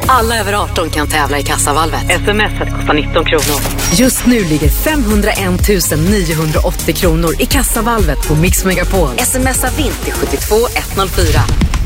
Alla över 18 kan tävla i Kassavalvet. SMS-et kostar 19 kronor. Just nu ligger 501 980 kronor i Kassavalvet på Mix Megapol. Smsa vint till 72104.